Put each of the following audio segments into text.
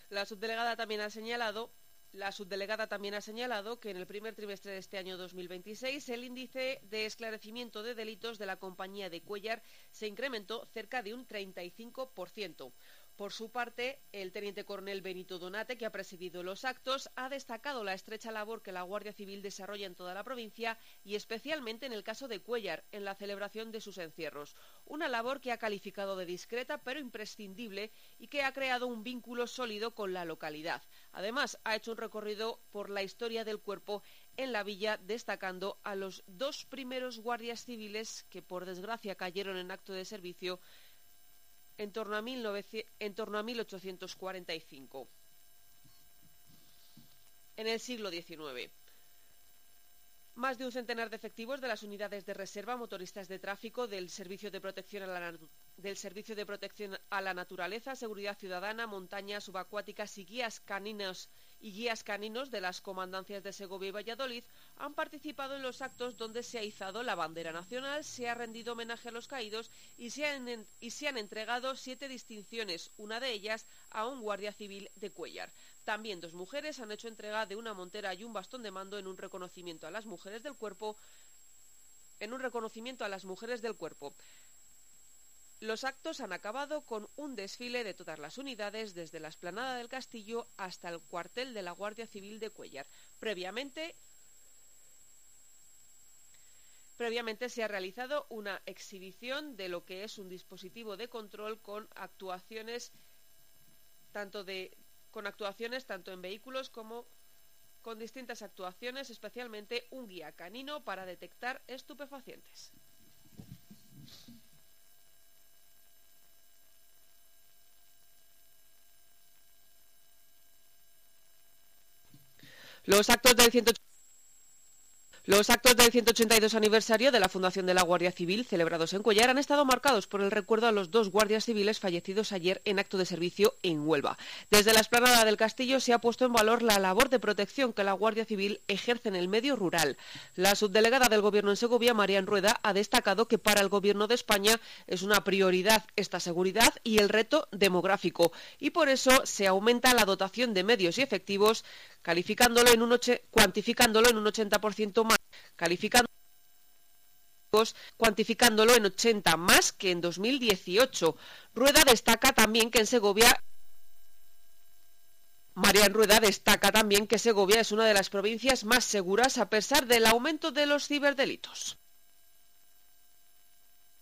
La subdelegada también ha señalado que en el primer trimestre de este año 2026 el índice de esclarecimiento de delitos de la compañía de Cuéllar se incrementó cerca de un 35%. Por su parte, el teniente coronel Benito Donate, que ha presidido los actos, ha destacado la estrecha labor que la Guardia Civil desarrolla en toda la provincia y especialmente en el caso de Cuéllar, en la celebración de sus encierros. Una labor que ha calificado de discreta pero imprescindible y que ha creado un vínculo sólido con la localidad. Además, ha hecho un recorrido por la historia del cuerpo en la villa, destacando a los 2 primeros guardias civiles que, por desgracia, cayeron en acto de servicio en torno a 1845, en el siglo XIX. Más de un centenar de efectivos de las unidades de reserva, motoristas de tráfico, del Servicio de Protección a la Naturaleza, Seguridad Ciudadana, Montañas Subacuáticas y guías caninos de las comandancias de Segovia y Valladolid han participado en los actos donde se ha izado la bandera nacional, se ha rendido homenaje a los caídos y se han entregado 7 distinciones, una de ellas a un guardia civil de Cuéllar. También 2 mujeres han hecho entrega de una montera y un bastón de mando en un reconocimiento a las mujeres del cuerpo. Los actos han acabado con un desfile de todas las unidades, desde la explanada del Castillo hasta el cuartel de la Guardia Civil de Cuéllar. Previamente se ha realizado una exhibición de lo que es un dispositivo de control con actuaciones tanto en vehículos como con distintas actuaciones, especialmente un guía canino para detectar estupefacientes. Los actos del 182 aniversario de la fundación de la Guardia Civil, celebrados en Cuéllar, han estado marcados por el recuerdo a los 2 guardias civiles fallecidos ayer en acto de servicio en Huelva. Desde la explanada del Castillo se ha puesto en valor la labor de protección que la Guardia Civil ejerce en el medio rural. La subdelegada del Gobierno en Segovia, Marian Rueda, ha destacado que para el Gobierno de España es una prioridad esta seguridad y el reto demográfico, y por eso se aumenta la dotación de medios y efectivos, cuantificándolo en un 80% más, cuantificándolo en 80 más que en 2018. Marian Rueda destaca también que Segovia es una de las provincias más seguras a pesar del aumento de los ciberdelitos.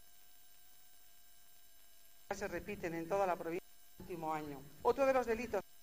Se repiten en toda la provincia en el último año. Otro de los delitos